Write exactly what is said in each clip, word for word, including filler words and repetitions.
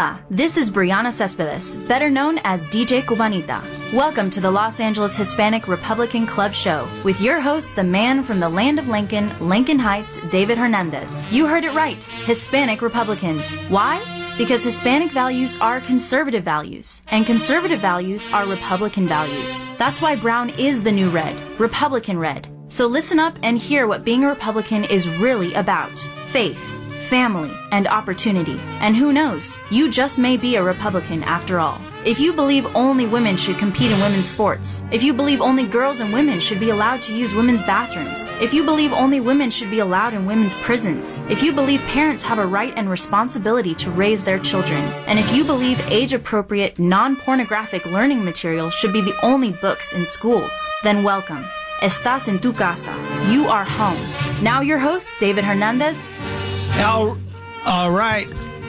Hola, this is Brianna Cespedes, better known as D J Cubanita. Welcome to the Los Angeles Hispanic Republican Club Show with your host, the man from the land of Lincoln, Lincoln Heights, David Hernandez. You heard it right, Hispanic Republicans. Why? Because Hispanic values are conservative values, and conservative values are Republican values. That's why brown is the new red, Republican red. So listen up and hear what being a Republican is really about. Faith, family, and opportunity. And who knows, you just may be a Republican after all. If you believe only women should compete in women's sports, if you believe only girls and women should be allowed to use women's bathrooms, if you believe only women should be allowed in women's prisons, if you believe parents have a right and responsibility to raise their children, and if you believe age-appropriate, non-pornographic learning material should be the only books in schools, then welcome. Estás en tu casa. You are home. Now your host, David Hernandez. All, all right.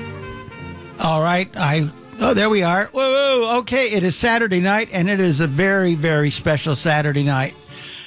All right. I... Oh, there we are. Whoa, whoa, okay, it is Saturday night, and it is a very, very special Saturday night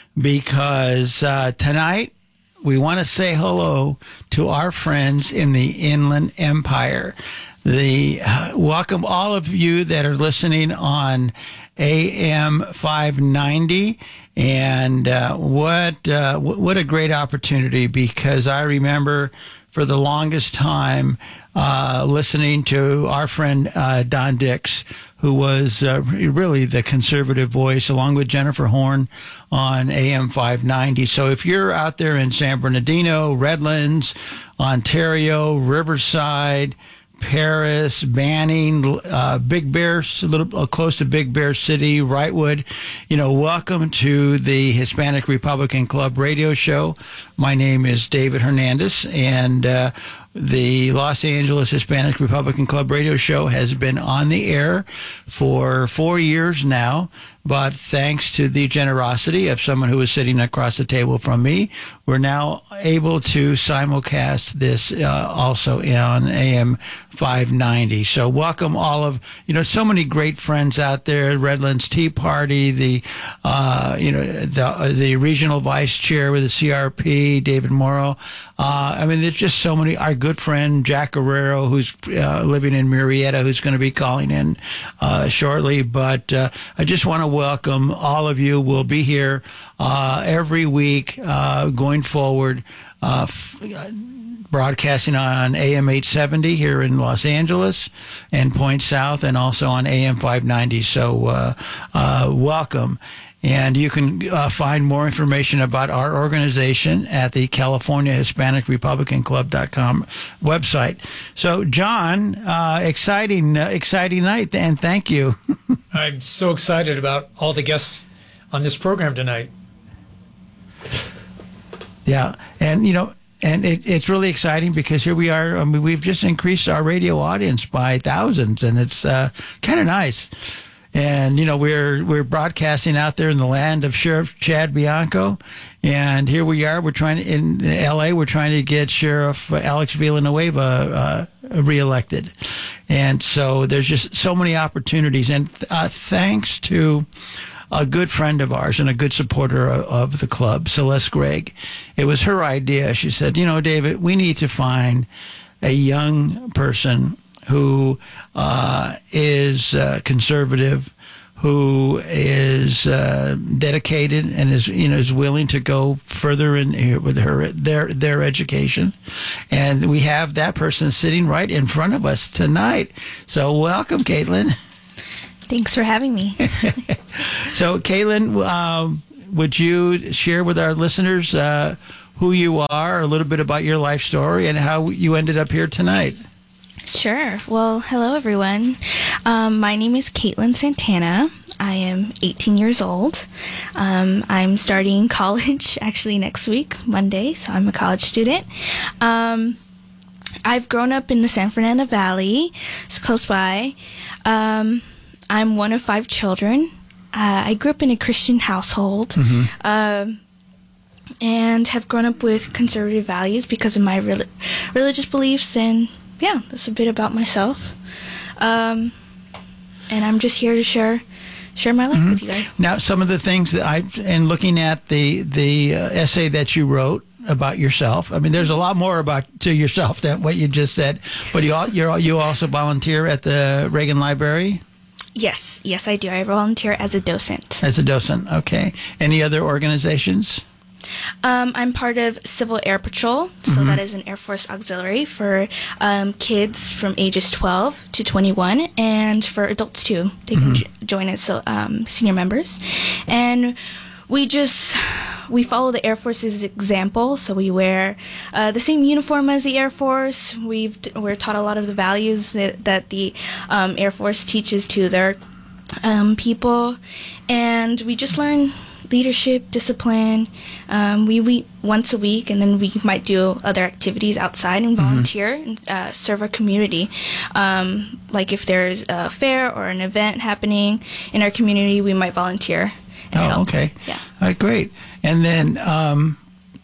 because uh, tonight we want to say hello to our friends in the Inland Empire. The uh, welcome all of you that are listening on A M five ninety, and uh, what uh, what a great opportunity, because I remember for the longest time uh, listening to our friend uh, Don Dix, who was uh, really the conservative voice, along with Jennifer Horn on A M five ninety. So if you're out there in San Bernardino, Redlands, Ontario, Riverside, Paris, Banning, uh, Big Bear, a little uh, close to Big Bear City, Wrightwood, you know, welcome to the Hispanic Republican Club radio show. My name is David Hernandez, and uh, the Los Angeles Hispanic Republican Club radio show has been on the air for four years now. But thanks to the generosity of someone who is sitting across the table from me, we're now able to simulcast this uh, also on A M five ninety. So welcome all of, you know, so many great friends out there. Redlands Tea Party, the, uh, you know, the the regional vice chair with the C R P, David Morrow. Uh, I mean, there's just so many. Our good friend Jack Guerrero, who's uh, living in Murrieta, who's going to be calling in uh, shortly. But uh, I just want to welcome all of you. We'll be here uh, every week uh, going forward, uh, f- broadcasting on A M eight seventy here in Los Angeles and Point South, and also on A M five ninety. So uh, uh, welcome. And you can uh, find more information about our organization at the California Hispanic Republican Club dot com website. So, John, uh, exciting, uh, exciting night, and thank you. I'm so excited about all the guests on this program tonight. Yeah, and, you know, and it, it's really exciting because here we are. I mean, we've just increased our radio audience by thousands, and it's uh, kind of nice. And, you know, we're we're broadcasting out there in the land of Sheriff Chad Bianco. And here we are. We're trying to, in L A, we're trying to get Sheriff Alex Villanueva uh, reelected. And so there's just so many opportunities. And uh, thanks to a good friend of ours and a good supporter of, of the club, Celeste Gregg, it was her idea. She said, you know, David, we need to find a young person who uh, is uh, conservative, who is uh, dedicated and is, you know, is willing to go further in with her their their education, and we have that person sitting right in front of us tonight. So welcome, Caitlin. Thanks for having me. So, Caitlin, um, would you share with our listeners uh, who you are, a little bit about your life story, and how you ended up here tonight? Sure. Well, hello, everyone. Um, my name is Caitlin Santana. I am eighteen years old. Um, I'm starting college actually next week, Monday, so I'm a college student. Um, I've grown up in the San Fernando Valley, it's close by. Um, I'm one of five children. Uh, I grew up in a Christian household. Mm-hmm. Uh, and have grown up with conservative values because of my re- religious beliefs, and yeah, that's a bit about myself. Um, and I'm just here to share share my life mm-hmm. with you guys. Now, some of the things that I, and looking at the the uh, essay that you wrote about yourself. I mean, there's a lot more about to yourself than what you just said. But you al- you're, you also volunteer at the Reagan Library? Yes, yes, I do. I volunteer as a docent. As a docent, okay. Any other organizations? Um, I'm part of Civil Air Patrol, so mm-hmm. that is an Air Force auxiliary for um, kids from ages twelve to twenty-one, and for adults too. They mm-hmm. can j- join as so, um, senior members. And we just, we follow the Air Force's example, so we wear uh, the same uniform as the Air Force. We've, we're taught a lot of the values that, that the um, Air Force teaches to their um, people, and we just learn leadership, discipline. Um, we meet once a week, and then we might do other activities outside and volunteer mm-hmm. and uh, serve our community. Um, like if there's a fair or an event happening in our community, we might volunteer. And oh, help. okay. Yeah. All right, great. And then um,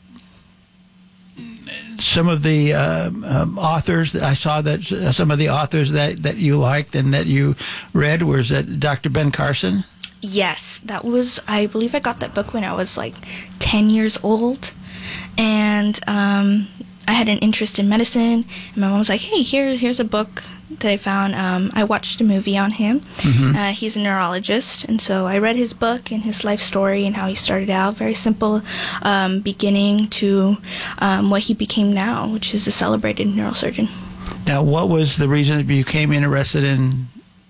some of the uh, um, authors that I saw that uh, some of the authors that, that you liked and that you read was that Doctor Ben Carson. Yes, that was, I believe I got that book when I was like ten years old, and um, I had an interest in medicine, and my mom was like, hey, here, here's a book that I found. Um, I watched a movie on him. Mm-hmm. Uh, he's a neurologist, and so I read his book and his life story and how he started out, very simple um, beginning to um, what he became now, which is a celebrated neurosurgeon. Now, what was the reason that you became interested in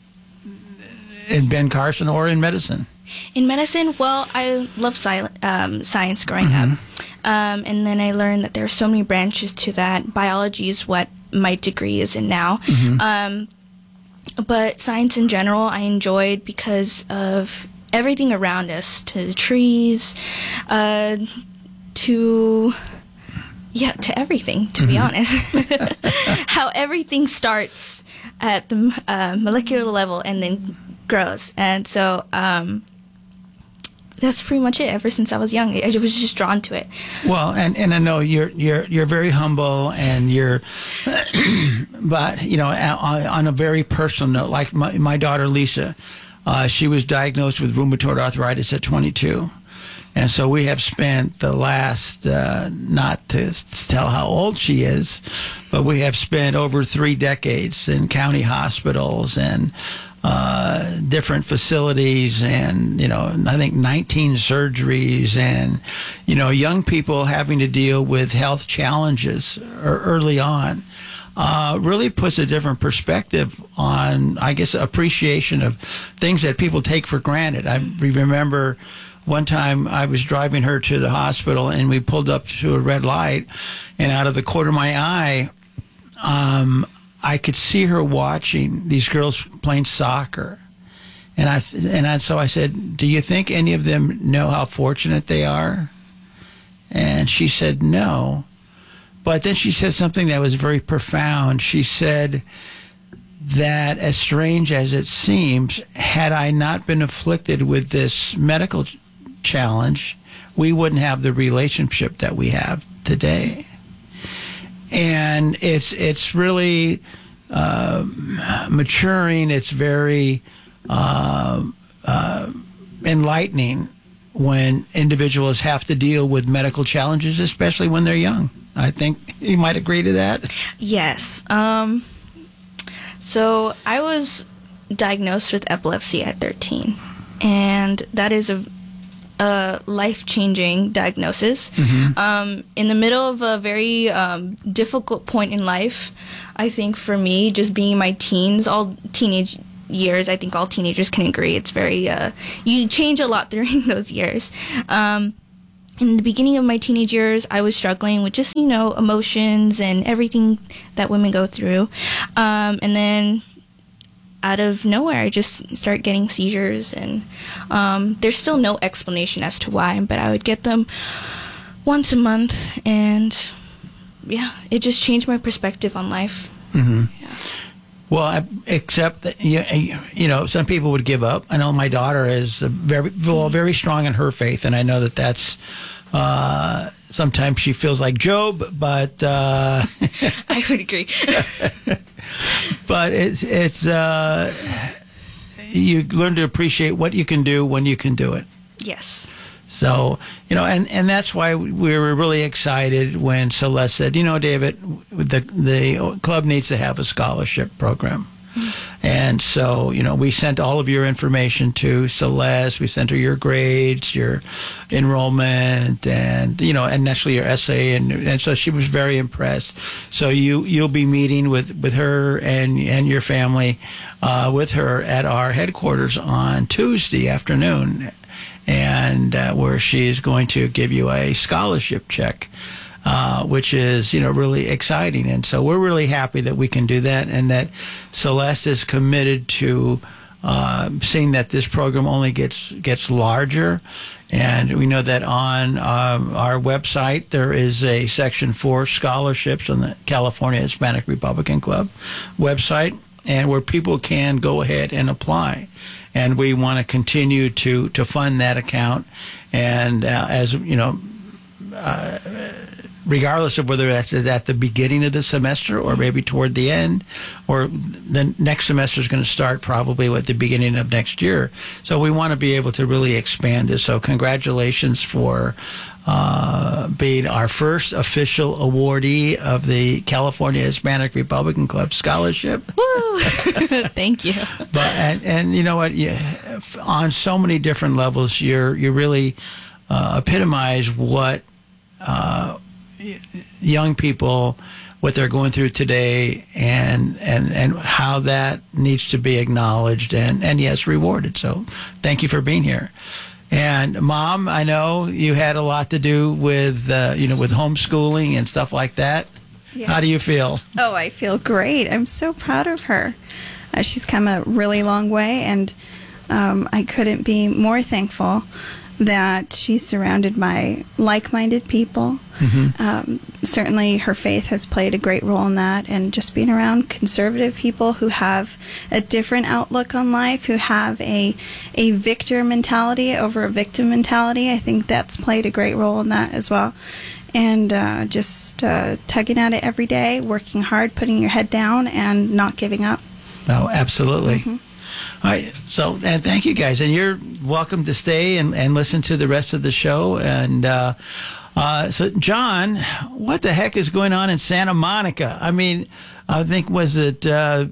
in Ben Carson or in medicine? In medicine, well, I love sci- um, science growing mm-hmm. up. Um, and then I learned that there are so many branches to that. Biology is what my degree is in now. Mm-hmm. Um, but science in general, I enjoyed because of everything around us, to the trees, uh, to... Yeah, to everything, to mm-hmm. be honest. How everything starts at the uh, molecular level and then grows. And so um, that's pretty much it. Ever since I was young, I was just drawn to it. Well, and, and I know you're you're you're very humble, and you're, but you know, on, on a very personal note, like my, my daughter Lisa, uh, she was diagnosed with rheumatoid arthritis at twenty-two. And so we have spent the last, uh, not to tell how old she is, but we have spent over three decades in county hospitals and uh, different facilities, and, you know, I think nineteen surgeries, and, you know, young people having to deal with health challenges early on. Uh, really puts a different perspective on, I guess, appreciation of things that people take for granted. I remember one time I was driving her to the hospital, and we pulled up to a red light, and out of the corner of my eye, um, I could see her watching these girls playing soccer. And I and I, so I said, do you think any of them know how fortunate they are? And she said, no. But then she said something that was very profound. She said that, as strange as it seems, had I not been afflicted with this medical ch- challenge, we wouldn't have the relationship that we have today. And it's it's really uh, maturing. It's very uh, uh, enlightening when individuals have to deal with medical challenges, especially when they're young. I think you might agree to that. Yes. Um, so I was diagnosed with epilepsy at thirteen, and that is a, a life-changing diagnosis. Mm-hmm. Um, in the middle of a very um, difficult point in life, I think for me, just being in my teens, all teenage years, I think all teenagers can agree, it's very, uh, you change a lot during those years. Um, in the beginning of my teenage years, I was struggling with just, you know, emotions and everything that women go through. Um, and then out of nowhere, I just start getting seizures, and um, there's still no explanation as to why, but I would get them once a month, and yeah, it just changed my perspective on life. Mm-hmm. Yeah. Well, except that, you, you know, some people would give up. I know my daughter is very, well, very strong in her faith, and I know that that's, uh, sometimes she feels like Job, but, uh, I would agree. But it's, it's, uh, you learn to appreciate what you can do when you can do it. Yes. So, you know, and, and that's why we were really excited when Celeste said, you know, David, the the club needs to have a scholarship program. And so, you know, we sent all of your information to Celeste. We sent her your grades, your enrollment, and, you know, and naturally your essay. And, and so she was very impressed. So you, you'll be meeting with, with her and, and your family uh, with her at our headquarters on Tuesday afternoon, and uh, where she's going to give you a scholarship check. Uh, which is, you know, really exciting. And so we're really happy that we can do that, and that Celeste is committed to uh, seeing that this program only gets gets larger. And we know that on um, our website there is a section for scholarships on the California Hispanic Republican Club website, and where people can go ahead and apply. And we want to continue to, to fund that account. And uh, as, you know, uh, regardless of whether that's at the beginning of the semester or maybe toward the end, or the next semester is going to start probably at the beginning of next year. So we want to be able to really expand this. So congratulations for uh, being our first official awardee of the California Hispanic Republican Club Scholarship. Woo! Thank you. But and, and you know what? You, on so many different levels, you're you really uh, epitomize what uh, young people, what they're going through today, and and and how that needs to be acknowledged and and yes, rewarded. So thank you for being here. And Mom, I know you had a lot to do with uh, you know with homeschooling and stuff like that. Yes. How do you feel? Oh, I feel great. I'm so proud of her. Uh, she's come a really long way, and um, I couldn't be more thankful that she's surrounded by like-minded people. Mm-hmm. Um, certainly her faith has played a great role in that, and just being around conservative people who have a different outlook on life, who have a a victor mentality over a victim mentality, I think that's played a great role in that as well. And uh, just uh, tugging at it every day, working hard, putting your head down, and not giving up. Oh, absolutely. Mm-hmm. All right. So, and thank you guys. And you're welcome to stay and, and listen to the rest of the show. And uh, uh, so, John, what the heck is going on in Santa Monica? I mean, I think, was it uh,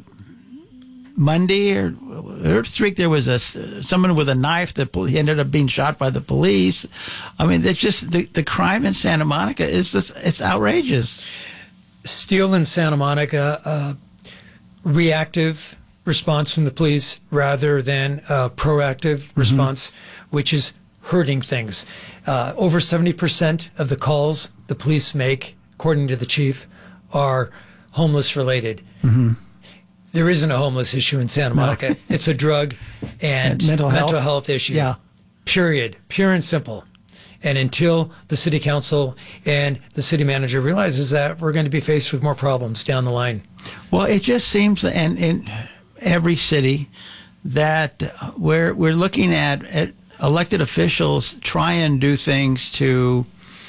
Monday or this week there was a, someone with a knife that he ended up being shot by the police. I mean, it's just the, the crime in Santa Monica is just, it's outrageous. Steele in Santa Monica, uh, reactive response from the police rather than a proactive mm-hmm. response, which is hurting things. Uh, over seventy percent of the calls the police make, according to the chief, are homeless related. Mm-hmm. There isn't a homeless issue in Santa Monica. No. It's a drug and, and mental, health. mental health issue. Yeah. Period. Pure and simple. And until the city council and the city manager realizes that, we're going to be faced with more problems down the line. Well, it just seems, and in every city, that we're we're looking at, at elected officials try and do things to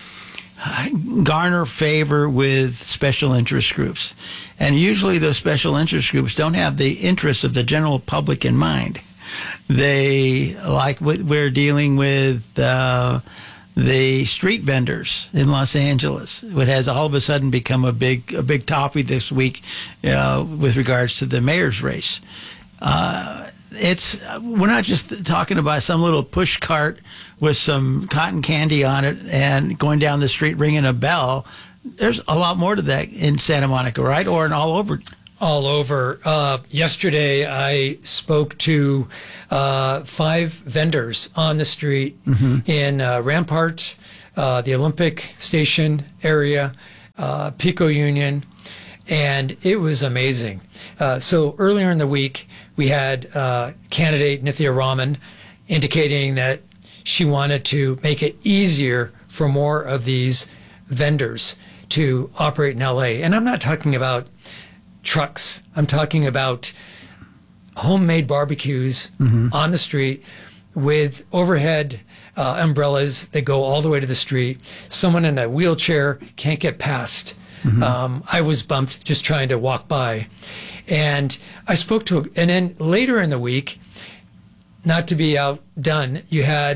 garner favor with special interest groups. And usually those special interest groups don't have the interests of the general public in mind. They, like what we're dealing with uh, the street vendors in Los Angeles, what has all of a sudden become a big a big topic this week uh, with regards to the mayor's race. Uh, it's we're not just talking about some little push cart with some cotton candy on it and going down the street ringing a bell. There's a lot more to that in Santa Monica, right? Or in all over. All over. Uh, yesterday, I spoke to uh, five vendors on the street mm-hmm. in uh, Rampart, uh, the Olympic Station area, uh, Pico Union, and it was amazing. Uh, so earlier in the week, we had uh, candidate Nithya Raman indicating that she wanted to make it easier for more of these vendors to operate in L A. And I'm not talking about trucks. I'm talking about homemade barbecues mm-hmm. on the street with overhead uh, umbrellas that go all the way to the street. Someone in a wheelchair can't get past. Mm-hmm. Um, I was bumped just trying to walk by. And I spoke to, and then later in the week, not to be outdone, you had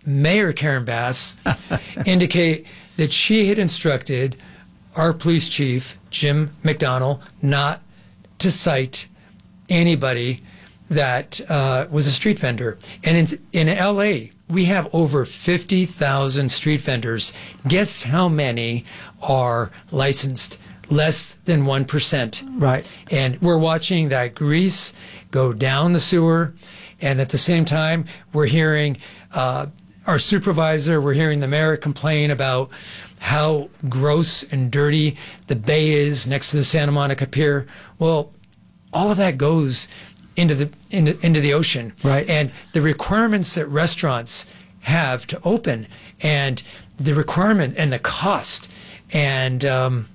Mayor Karen Bass indicate that she had instructed our police chief, Jim McDonnell, not to cite anybody that uh, was a street vendor. And in, in L A, we have over fifty thousand street vendors. Guess how many are licensed? Less than one percent. Right. And we're watching that grease go down the sewer. And at the same time, we're hearing uh, our supervisor, we're hearing the mayor complain about how gross and dirty the bay is next to the Santa Monica Pier. Well, all of that goes into the into, into the ocean. Right. And the requirements that restaurants have to open, and the requirement and the cost, and um,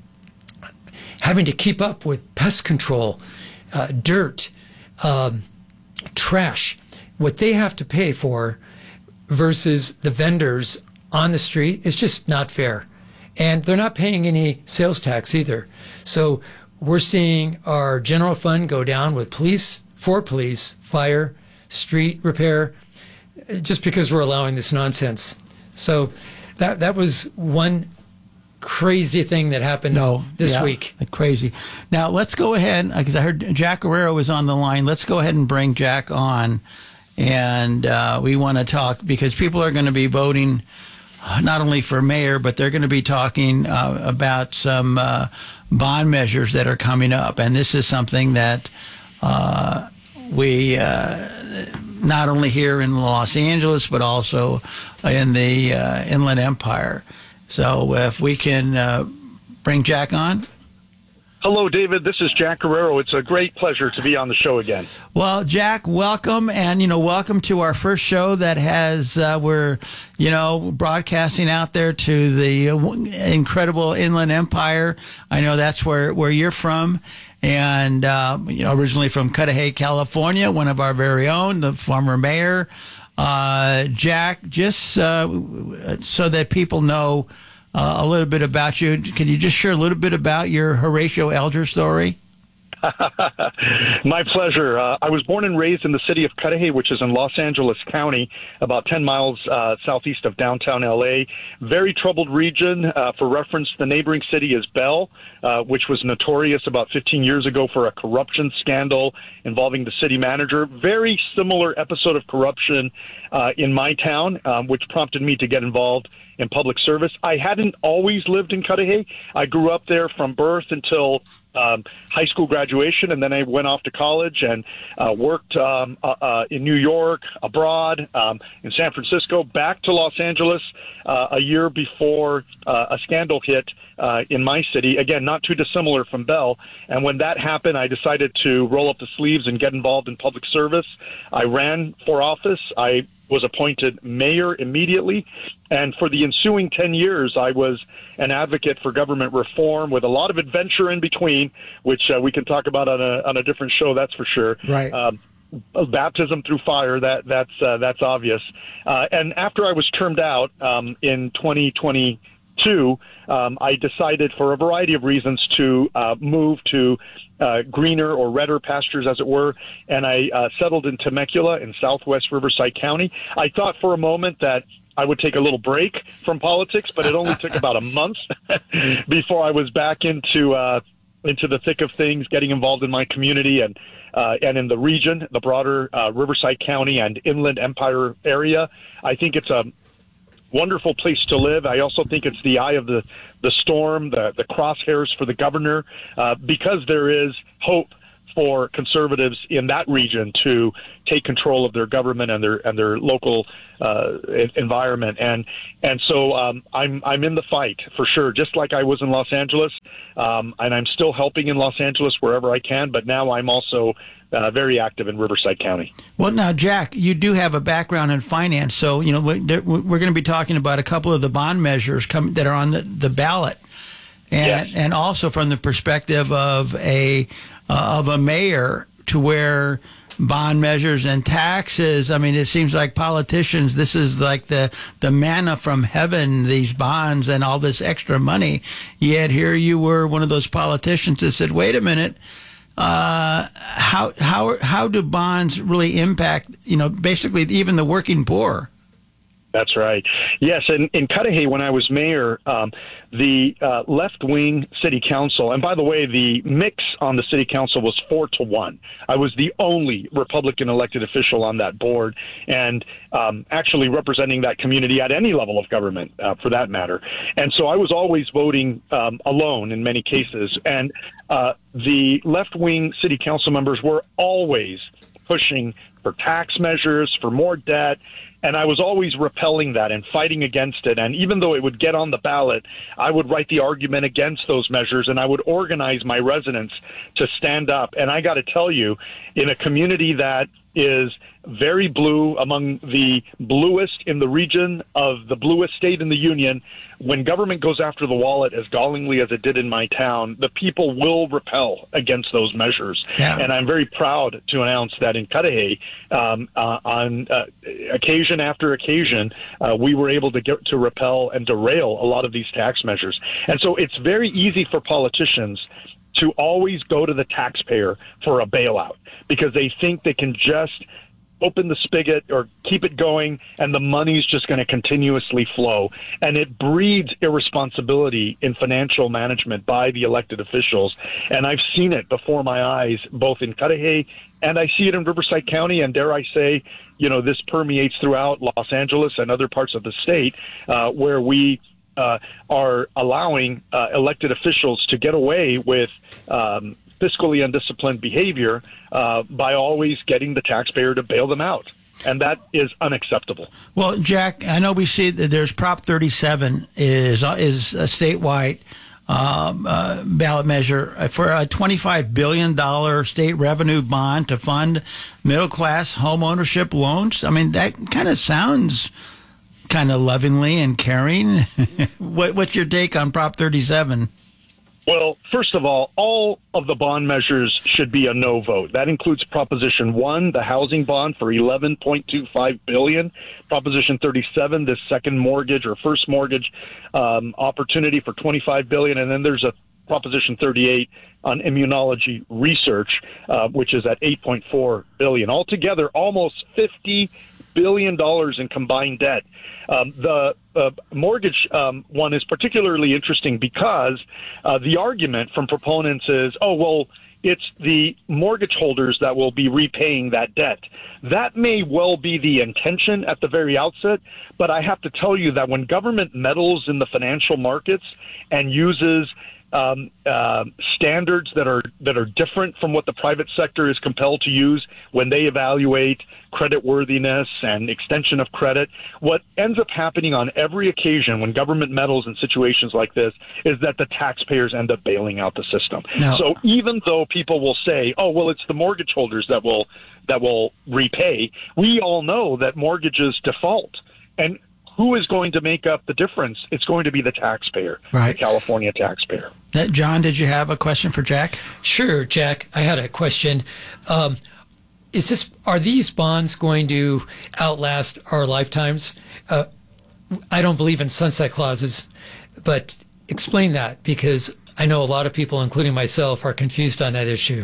having to keep up with pest control, uh, dirt, um, trash, what they have to pay for versus the vendors on the street is just not fair. And they're not paying any sales tax either. So we're seeing our general fund go down with police, for police, fire, street repair, just because we're allowing this nonsense. So that that was one crazy thing that happened No, this yeah, week. Crazy. Now let's go ahead, because I heard Jack Guerrero was on the line. Let's go ahead and bring Jack on, and uh, we want to talk because people are going to be voting not only for mayor, but they're going to be talking uh, about some uh, bond measures that are coming up, and this is something that uh, we uh, not only here in Los Angeles, but also in the uh, Inland Empire. So if we can uh, bring Jack on. Hello, David. This is Jack Guerrero. It's a great pleasure to be on the show again. Well, Jack, welcome, and you know, welcome to our first show that has uh, we're you know broadcasting out there to the incredible Inland Empire. I know that's where where you're from, and uh, you know, originally from Cudahy, California, one of our very own, the former mayor. Uh, Jack, just uh, so that people know uh, a little bit about you, can you just share a little bit about your Horatio Alger story? My pleasure. Uh, I was born and raised in the city of Cudahy, which is in Los Angeles County, about ten miles uh, southeast of downtown L A. Very troubled region. Uh, for reference, the neighboring city is Bell, uh, which was notorious about fifteen years ago for a corruption scandal involving the city manager. Very similar episode of corruption uh, in my town, um, which prompted me to get involved in public service. I hadn't always lived in Cudahy. I grew up there from birth until um, high school graduation, and then I went off to college and uh, worked um, uh, uh, in New York, abroad, um, in San Francisco, back to Los Angeles uh, a year before uh, a scandal hit uh, in my city. Again, not too dissimilar from Bell. And when that happened, I decided to roll up the sleeves and get involved in public service. I ran for office. I was appointed mayor immediately. And for the ensuing ten years, I was an advocate for government reform with a lot of adventure in between, which uh, we can talk about on a on a different show, that's for sure. Right. Um, baptism through fire, that that's uh, that's obvious. Uh, and after I was termed out um, in twenty twenty-two, um, I decided for a variety of reasons to uh, move to Uh, greener or redder pastures, as it were, and I uh, settled in Temecula in southwest Riverside County. I thought for a moment that I would take a little break from politics, but it only took about a month before I was back into uh, into the thick of things, getting involved in my community and uh, and in the region, the broader uh, Riverside County and Inland Empire area. I think it's a wonderful place to live. I also think it's the eye of the, the storm, the, the crosshairs for the governor, uh, because there is hope for conservatives in that region to take control of their government and their and their local uh, environment. And and so um, I'm I'm in the fight for sure, just like I was in Los Angeles, um, and I'm still helping in Los Angeles wherever I can. But now I'm also Uh, very active in Riverside County. Well, now, Jack, you do have a background in finance, so you know we're, we're going to be talking about a couple of the bond measures come, that are on the, the ballot, and Yes. and also from the perspective of a uh, of a mayor, to where bond measures and taxes. I mean, it seems like politicians, this is like the the manna from heaven, these bonds and all this extra money. Yet here you were, one of those politicians that said, "Wait a minute." Uh, how how how do bonds really impact, you know, basically even the working poor? That's right. Yes, and in Cudahy, when I was mayor, um, the uh, left-wing city council, and by the way, the mix on the city council was four to one. I was the only Republican elected official on that board, and um, actually representing that community at any level of government, uh, for that matter. And so I was always voting um, alone in many cases, and uh, the left-wing city council members were always pushing for tax measures, for more debt. And I was always repelling that and fighting against it. And even though it would get on the ballot, I would write the argument against those measures, and I would organize my residents to stand up. And I got to tell you, in a community that is very blue, among the bluest in the region of the bluest state in the union, when government goes after the wallet as gallingly as it did in my town, the people will repel against those measures. Yeah. And I'm very proud to announce that in Cudahy, um, uh, on uh, occasion after occasion, uh, we were able to get to repel and derail a lot of these tax measures. And so it's very easy for politicians to always go to the taxpayer for a bailout because they think they can just open the spigot or keep it going and the money's just going to continuously flow. And it breeds irresponsibility in financial management by the elected officials. And I've seen it before my eyes, both in Cudahy and I see it in Riverside County. And dare I say, you know, this permeates throughout Los Angeles and other parts of the state uh, where we Uh, are allowing uh, elected officials to get away with um, fiscally undisciplined behavior uh, by always getting the taxpayer to bail them out. And that is unacceptable. Well, Jack, I know we see that there's Prop thirty-seven is is a statewide um, uh, ballot measure for a twenty-five billion dollars state revenue bond to fund middle-class home ownership loans. I mean, that kind of sounds kind of lovingly and caring. what, what's your take on Prop thirty-seven? Well, first of all, all of the bond measures should be a no vote. That includes Proposition one, the housing bond for eleven point two five billion dollars, Proposition thirty-seven, the second mortgage or first mortgage um, opportunity for twenty-five billion dollars, and then there's a Proposition thirty-eight on immunology research, uh, which is at eight point four billion dollars. Altogether, almost fifty billion dollars in combined debt. Um, the uh, mortgage um, one is particularly interesting because uh, the argument from proponents is, oh, well, it's the mortgage holders that will be repaying that debt. That may well be the intention at the very outset, but I have to tell you that when government meddles in the financial markets and uses Um, uh, standards that are that are different from what the private sector is compelled to use when they evaluate creditworthiness and extension of credit. What ends up happening on every occasion when government meddles in situations like this is that the taxpayers end up bailing out the system. No. So even though people will say, oh, well, it's the mortgage holders that will that will repay, we all know that mortgages default. And who is going to make up the difference? It's going to be the taxpayer, right. The California taxpayer. John, did you have a question for Jack? Sure, Jack. I had a question. Um, is this are these bonds going to outlast our lifetimes? Uh, I don't believe in sunset clauses, but explain that because I know a lot of people, including myself, are confused on that issue.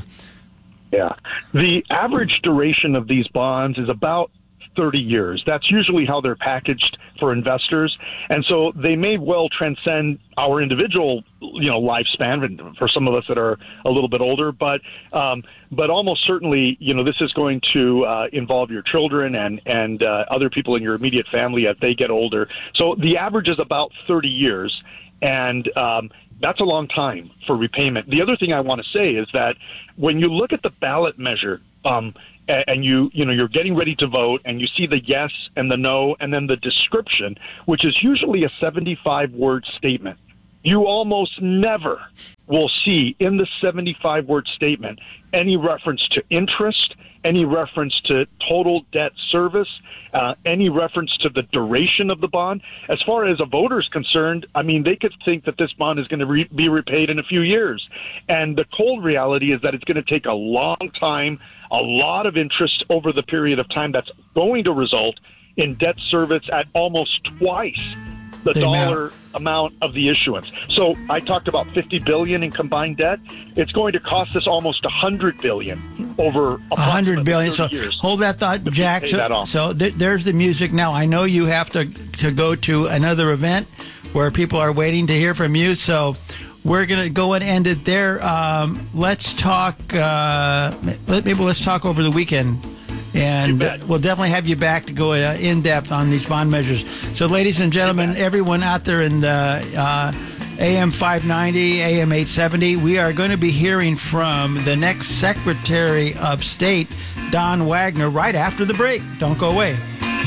Yeah. The average duration of these bonds is about thirty years. That's usually how they're packaged for investors. And so they may well transcend our individual, you know, lifespan for some of us that are a little bit older, but, um, but almost certainly, you know, this is going to uh, involve your children and, and uh, other people in your immediate family as they get older. So the average is about thirty years. And, um, that's a long time for repayment. The other thing I want to say is that when you look at the ballot measure, um, and you, you know, you're getting ready to vote and you see the yes and the no and then the description, which is usually a seventy-five word statement. You almost never will see in the seventy-five word statement any reference to interest, any reference to total debt service, uh, any reference to the duration of the bond. As far as a voter is concerned, I mean, they could think that this bond is going to re- be repaid in a few years. And the cold reality is that it's going to take a long time, a lot of interest over the period of time that's going to result in debt service at almost twice the, the dollar amount. amount of the issuance. So I talked about fifty billion dollars in combined debt. It's going to cost us almost one hundred billion dollars over one hundred billion dollars. So years hold that thought, Jack. So, that so th- there's the music. Now, I know you have to, to go to another event where people are waiting to hear from you. So we're going to go and end it there. Um, let's talk, uh, maybe let's talk over the weekend. And we'll definitely have you back to go uh, in depth on these bond measures. So, ladies and gentlemen, everyone out there in the uh, A M five ninety, A M eight seventy, we are going to be hearing from the next Secretary of State, Don Wagner, right after the break. Don't go away.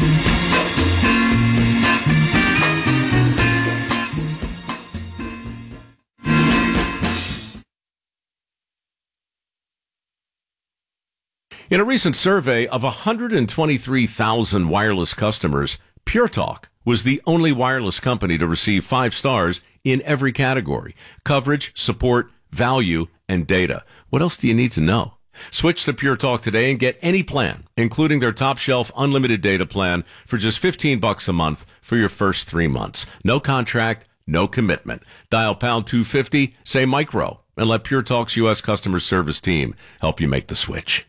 In a recent survey of one hundred twenty-three thousand wireless customers, Pure Talk was the only wireless company to receive five stars in every category: coverage, support, value, and data. What else do you need to know? Switch to Pure Talk today and get any plan, including their top shelf unlimited data plan, for just fifteen bucks a month for your first three months. No contract, no commitment. Dial pound two fifty, say micro, and let Pure Talk's U S customer service team help you make the switch.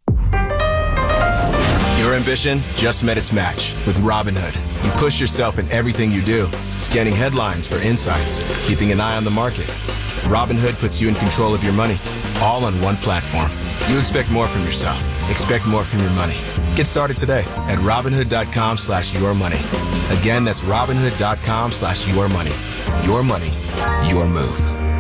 Your ambition just met its match with Robinhood. You push yourself in everything you do, scanning headlines for insights, keeping an eye on the market. Robinhood puts you in control of your money, all on one platform. You expect more from yourself. Expect more from your money. Get started today at Robinhood.com slash your money. Again, that's Robinhood.com slash your money. Your money, your move.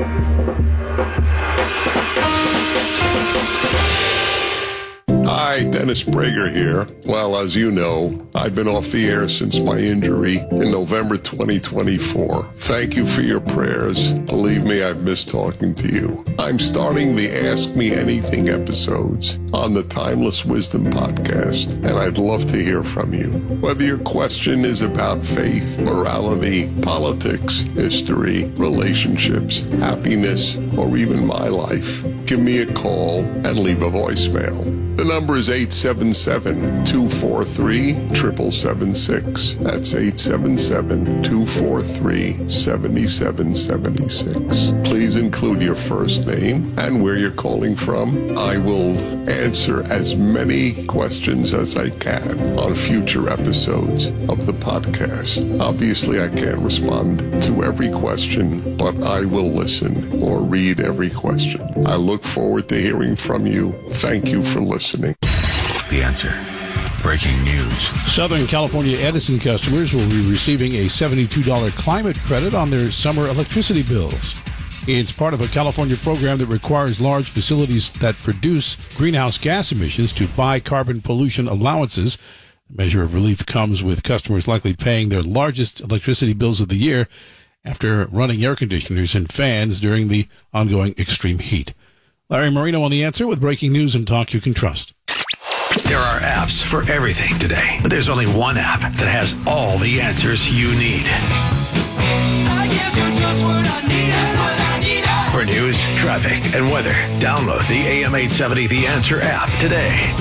Hi, Dennis Prager here. Well, as you know, I've been off the air since my injury in November twenty twenty-four. Thank you for your prayers. Believe me, I've missed talking to you. I'm starting the Ask Me Anything episodes on the Timeless Wisdom podcast, and I'd love to hear from you. Whether your question is about faith, morality, politics, history, relationships, happiness, or even my life, give me a call and leave a voicemail. The number is eight seven seven, two four three, seven seven seven six. That's eight seven seven, two four three, seven seven seven six. Please include your first name and where you're calling from. I will answer as many questions as I can on future episodes of the podcast. Obviously, I can't respond to every question, but I will listen or read every question. I look forward to hearing from you. Thank you for listening. The Answer. Breaking news. Southern California Edison customers will be receiving a seventy-two dollars climate credit on their summer electricity bills. It's part of a California program that requires large facilities that produce greenhouse gas emissions to buy carbon pollution allowances. The measure of relief comes with customers likely paying their largest electricity bills of the year after running air conditioners and fans during the ongoing extreme heat. Larry Marino on The Answer with breaking news and talk you can trust. There are apps for everything today, but there's only one app that has all the answers you need. I guess you're just what I need. For news, traffic, and weather, download the A M eight seventy The Answer app today.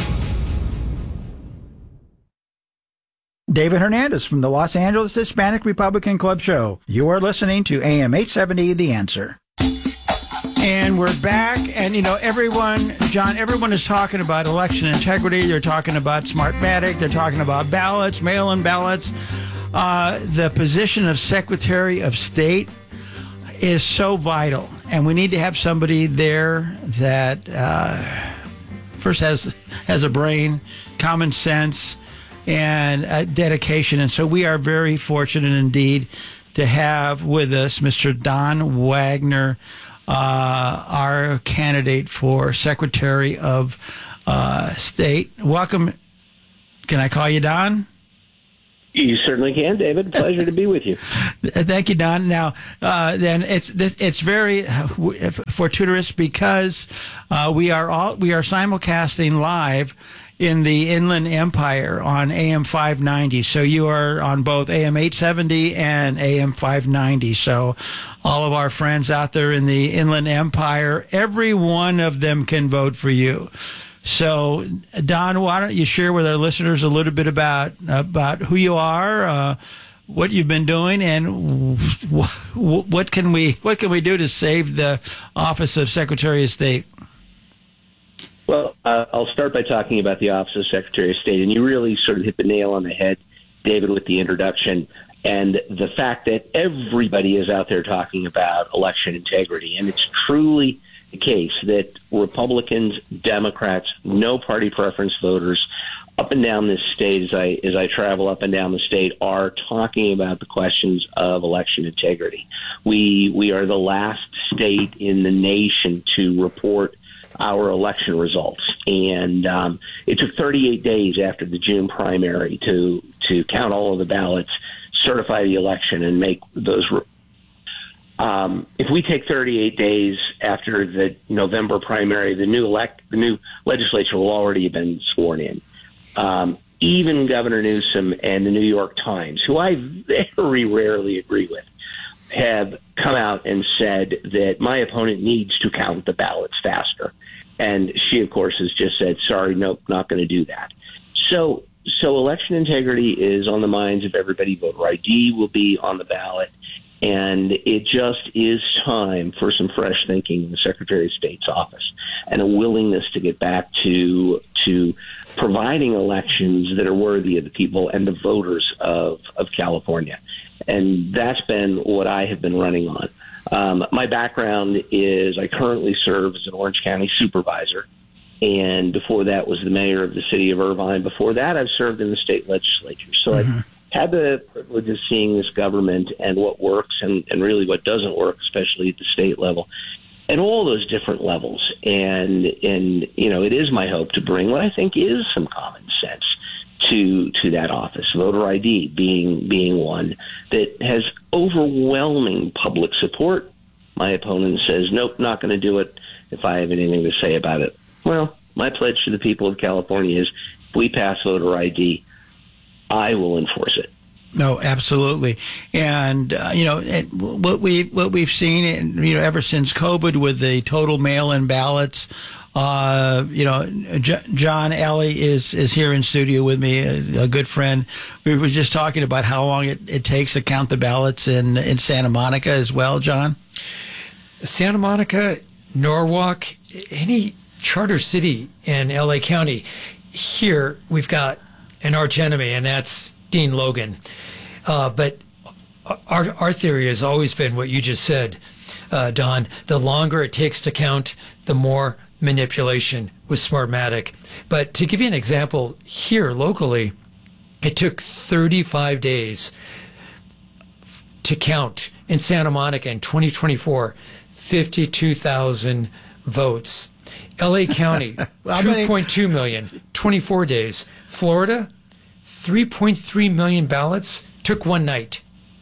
David Hernandez from the Los Angeles Hispanic Republican Club Show. You are listening to A M eight seventy The Answer. And we're back, and, you know, everyone, John, everyone is talking about election integrity. They're talking about Smartmatic. They're talking about ballots, mail-in ballots. Uh, the position of Secretary of State is so vital, and we need to have somebody there that uh, first has has a brain, common sense, and uh, dedication. And so we are very fortunate indeed to have with us Mister Don Wagner, Uh, our candidate for Secretary of uh, State. Welcome. Can I call you Don? You certainly can, David. Pleasure to be with you. Thank you, Don. Now, uh, then it's it's very fortuitous because uh, we are all we are simulcasting live in the Inland Empire on A M five ninety. So you are on both A M eight seventy and A M five ninety. So all of our friends out there in the Inland Empire, every one of them can vote for you. So, Don, why don't you share with our listeners a little bit about about who you are, uh, what you've been doing, and w- w- what can we what can we do to save the office of Secretary of State? Well, uh, I'll start by talking about the Office of Secretary of State, and you really sort of hit the nail on the head, David, with the introduction and the fact that everybody is out there talking about election integrity. And it's truly the case that Republicans, Democrats, no party preference voters up and down this state, as I as I travel up and down the state, are talking about the questions of election integrity. We we are the last state in the nation to report our election results, and um, it took thirty-eight days after the June primary to to count all of the ballots, certify the election, and make those. Re- um, if we take thirty-eight days after the November primary, the new elect the new legislature will already have been sworn in. Um, even Governor Newsom and the New York Times, who I very rarely agree with, have come out and said that my opponent needs to count the ballots faster. And she, of course, has just said, sorry, nope, not going to do that. So so election integrity is on the minds of everybody. Voter I D will be on the ballot. And it just is time for some fresh thinking in the Secretary of State's office and a willingness to get back to to providing elections that are worthy of the people and the voters of, of California. And that's been what I have been running on. Um, my background is I currently serve as an Orange County supervisor, and before that was the mayor of the city of Irvine. Before that, I've served in the state legislature. So mm-hmm. I've had the privilege of seeing this government and what works and, and really what doesn't work, especially at the state level, at all those different levels. And, and you know, it is my hope to bring what I think is some common sense to to that office, voter I D being being one that has overwhelming public support. My opponent says, nope, not going to do it if I have anything to say about it. Well, my pledge to the people of California is if we pass voter I D, I will enforce it. No, absolutely. And, uh, you know, it, what, we, what we've seen, you know, ever since COVID with the total mail-in ballots, Uh, you know, J- John Alley is, is here in studio with me, a, a good friend. We were just talking about how long it, it takes to count the ballots in, in Santa Monica as well, John. Santa Monica, Norwalk, any charter city in L A County. Here we've got an arch enemy, and that's Dean Logan. Uh, but our, our theory has always been what you just said, uh, Don. The longer it takes to count, the more manipulation with Smartmatic. But to give you an example, here locally, it took thirty-five days to count in Santa Monica in twenty twenty-four, fifty-two thousand votes. L A County, two point two million, twenty-four days. Florida, three point three million ballots, took one night.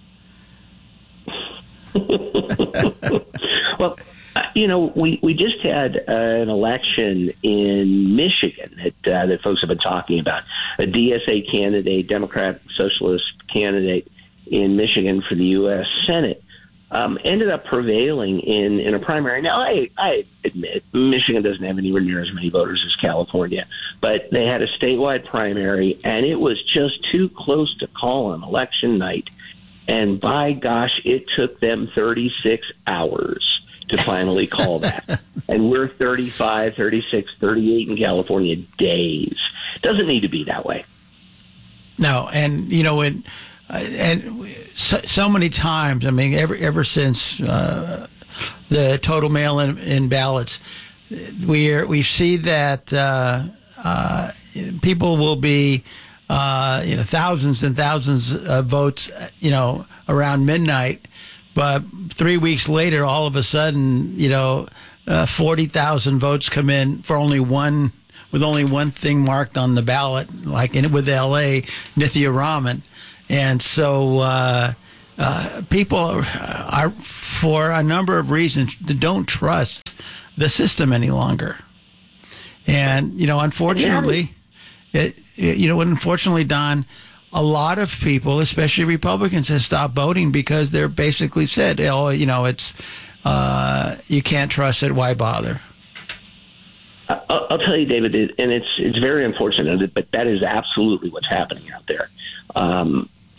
Well, you know, we, we just had uh, an election in Michigan that uh, that folks have been talking about. A D S A candidate, Democrat Socialist candidate in Michigan for the U S Senate, um, ended up prevailing in, in a primary. Now, I, I admit Michigan doesn't have anywhere near as many voters as California, but they had a statewide primary, and it was just too close to call on election night. And by gosh, it took them thirty-six hours to finally call that. And we're thirty-five, thirty-six, thirty-eight in California days. Doesn't need to be that way. No, and, you know, it, uh, and so, so many times, I mean, ever, ever since uh, the total mail-in in ballots, we are, we see that uh, uh, people will be, uh, you know, thousands and thousands of votes, you know, around midnight. But three weeks later, all of a sudden, you know, uh, forty thousand votes come in for only one, with only one thing marked on the ballot, like in with L A, Nithya Raman. And so uh, uh, people are, are, for a number of reasons, don't trust the system any longer. And, you know, unfortunately, it, it, you know, unfortunately, Don, a lot of people, especially Republicans, have stopped voting because they're basically said, oh, you know, it's uh, you can't trust it. Why bother? I'll, I'll tell you, David, and it's it's very unfortunate, but that is absolutely what's happening out there. Um,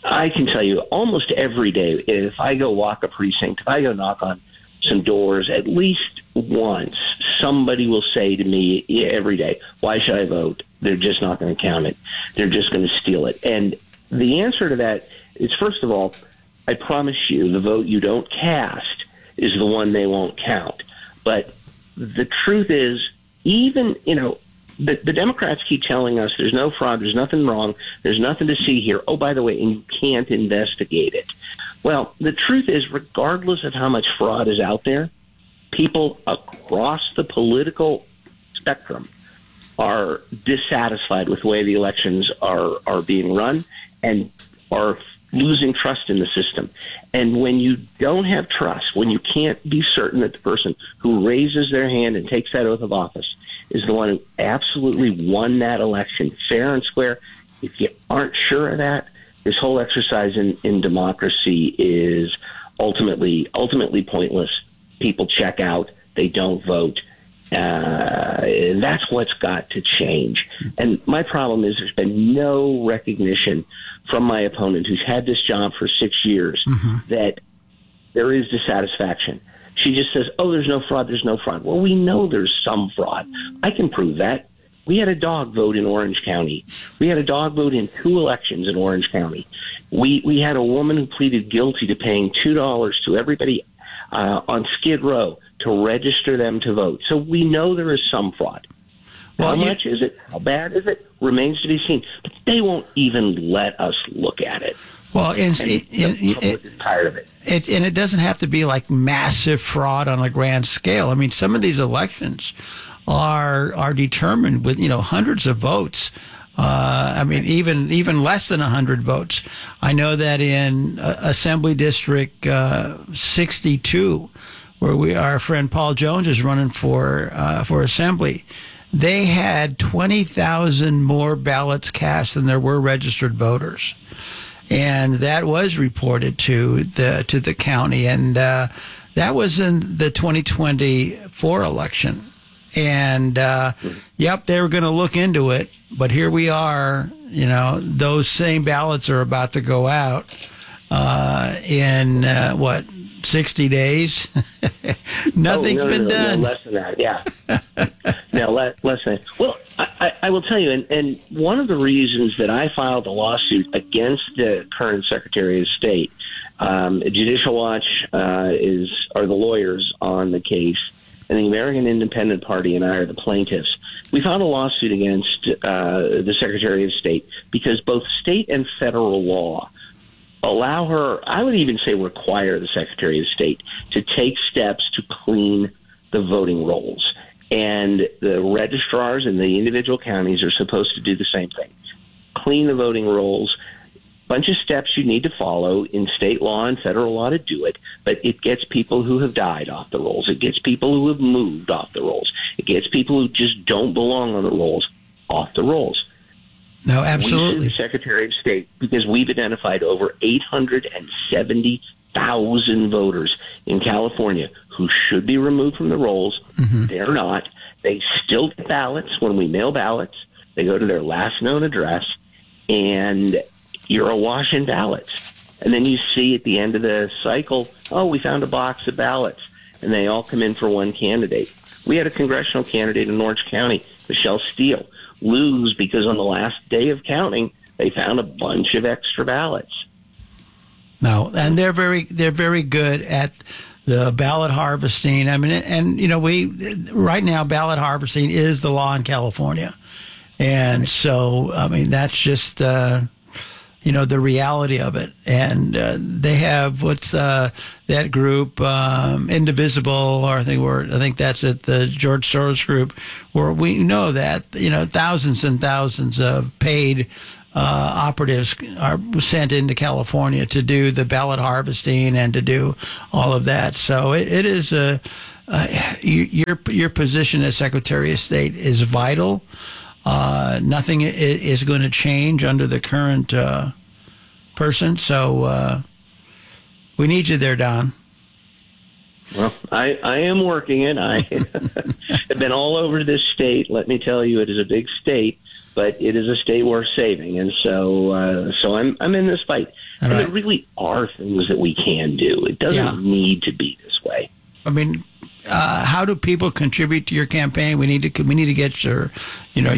I can tell you almost every day, if I go walk a precinct, if I go knock on some doors, at least once, somebody will say to me every day, why should I vote? They're just not going to count it. They're just going to steal it. And the answer to that is, first of all, I promise you the vote you don't cast is the one they won't count. But the truth is, even, you know, the, the Democrats keep telling us there's no fraud, there's nothing wrong, there's nothing to see here. Oh, by the way, and you can't investigate it. Well, the truth is, regardless of how much fraud is out there, people across the political spectrum are dissatisfied with the way the elections are, are being run and are losing trust in the system. And when you don't have trust, when you can't be certain that the person who raises their hand and takes that oath of office is the one who absolutely won that election fair and square, if you aren't sure of that, this whole exercise in, in democracy is ultimately ultimately pointless. People check out. They don't vote. Uh, and that's what's got to change. And my problem is there's been no recognition from my opponent, who's had this job for six years, mm-hmm. that there is dissatisfaction. She just says, oh, there's no fraud, there's no fraud. Well, we know there's some fraud. I can prove that. We had a dog vote in Orange County. We had a dog vote in two elections in Orange County. We we had a woman who pleaded guilty to paying two dollars to everybody uh, on Skid Row to register them to vote. So we know there is some fraud. Well, How you, much is it? How bad is it? Remains to be seen. But they won't even let us look at it. Well, and, and it, the public it, is tired of it. it. And it doesn't have to be like massive fraud on a grand scale. I mean, some of these elections are are determined with, you know, hundreds of votes. Uh, I mean, even even less than one hundred votes. I know that in uh, Assembly District uh, sixty-two, where we our friend Paul Jones is running for uh, for Assembly, they had twenty thousand more ballots cast than there were registered voters. And that was reported to the to the county, and uh, that was in the twenty twenty-four election. And uh, yep, they were going to look into it, but here we are. You know, those same ballots are about to go out uh, in uh, what sixty days. Nothing's oh, no, been no, no, done. No, less than that, yeah. no, less, less than that. Well, I, I, I will tell you, and, and one of the reasons that I filed a lawsuit against the current Secretary of State, um, Judicial Watch uh, is are the lawyers on the case, and the American Independent Party and I are the plaintiffs. We filed a lawsuit against uh, the Secretary of State because both state and federal law allow her, I would even say require the Secretary of State to take steps to clean the voting rolls. And the registrars in the individual counties are supposed to do the same thing. Clean the voting rolls. Bunch of steps you need to follow in state law and federal law to do it, but it gets people who have died off the rolls. It gets people who have moved off the rolls. It gets people who just don't belong on the rolls off the rolls. No, absolutely. We sued the Secretary of State because we've identified over eight hundred seventy thousand voters in California who should be removed from the rolls. Mm-hmm. They're not. They still get ballots when we mail ballots. They go to their last known address, and you're awash in ballots. And then you see at the end of the cycle, oh, we found a box of ballots, and they all come in for one candidate. We had a congressional candidate in Orange County, Michelle Steele, lose because on the last day of counting, they found a bunch of extra ballots. No, and they're very they're very good at the ballot harvesting. I mean, and you know, we right now ballot harvesting is the law in California, and so I mean that's just uh, you know the reality of it. And uh, they have what's uh, that group um, Indivisible, or I think we're I think that's it, the George Soros group, where we know that you know thousands and thousands of paid Uh, operatives are sent into California to do the ballot harvesting and to do all of that. So it, it is a, uh, your your position as Secretary of State is vital. Uh, nothing is, is going to change under the current uh, person. So uh, we need you there, Don. Well, I, I am working it. I have been all over this state. Let me tell you, it is a big state, but it is a state worth saving. And so uh, so I'm I'm in this fight. All and right. there really are things that we can do. It doesn't Yeah. need to be this way. I mean, uh, how do people contribute to your campaign? We need to we need to get your, you know,